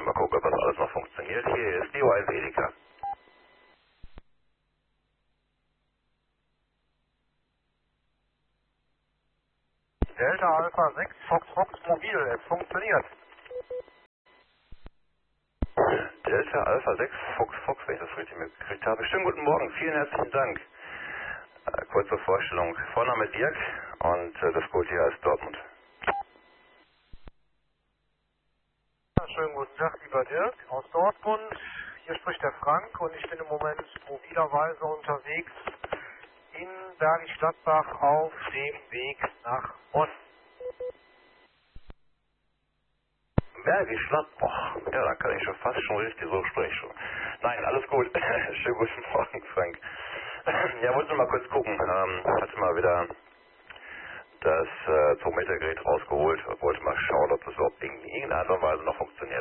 mal gucken, ob das alles noch funktioniert. Hier ist DO1 Edeka. Delta Alpha 6 Fox Fox Mobil, es funktioniert. Delta Alpha 6 Fox Fox, wenn ich das richtig mitgekriegt habe. Schönen guten Morgen, vielen herzlichen Dank. Kurze Vorstellung. Vorname Dirk und das Code hier ist Dortmund. Schönen guten Tag, lieber Dirk aus Dortmund. Hier spricht der Frank und ich bin im Moment mobilerweise unterwegs in Bergisch Gladbach auf dem Weg nach Bonn. Bergisch Gladbach. Ja, da kann ich schon fast schon richtig so sprechen. Nein, alles gut. Schönen guten Morgen, Frank. Ja, wollte mal kurz gucken. Hatte mal wieder das Zoometergerät rausgeholt und wollte mal schauen, ob das überhaupt in irgendeiner Art und Weise noch funktioniert.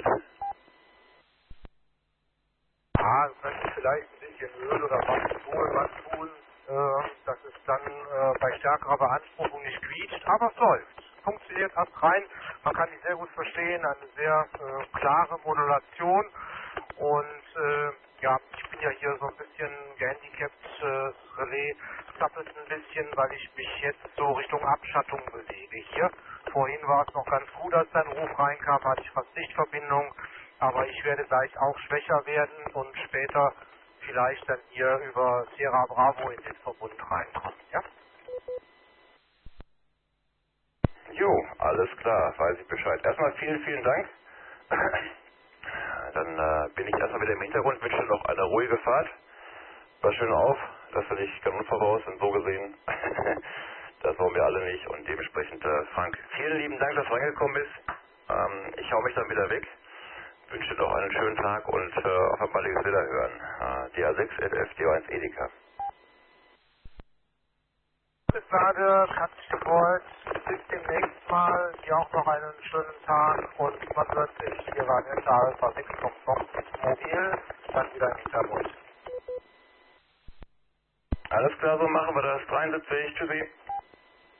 Ah, es könnte vielleicht ein bisschen Öl oder was tun, dass es dann bei stärkerer Beanspruchung nicht quietscht, aber es läuft. Funktioniert erst rein, man kann die sehr gut verstehen, eine sehr klare Modulation und ja, ich bin ja hier so ein bisschen gehandicapt, das Relais zappelt ein bisschen, weil ich mich jetzt so Richtung Abschattung bewege hier. Vorhin war es noch ganz gut, als dein Ruf reinkam, hatte ich fast Lichtverbindung, aber ich werde gleich auch schwächer werden und später vielleicht dann hier über Sierra Bravo in den Verbund reinkommen, ja? Jo, alles klar, weiß ich Bescheid. Erstmal vielen, vielen Dank. Dann bin ich erstmal wieder im Hintergrund, wünsche noch eine ruhige Fahrt. Pass schön auf, dass du nicht ganz unverbrauchst sind, so gesehen. Das wollen wir alle nicht und dementsprechend, Frank, vielen lieben Dank, dass du reingekommen bist. Ich hau mich dann wieder weg. Wünsche dir noch einen schönen Tag und auf ein baldiges Wiederhören. DA6 FD1 Edeka. Bis gerade, hat sich gefreut. Bis demnächst mal. Dir auch noch einen schönen Tag und man hört sich. Hier war Delta Alpha 6 vom Mobil, dann wieder im Hintergrund. Alles klar, so machen wir das. 73, tschüssi.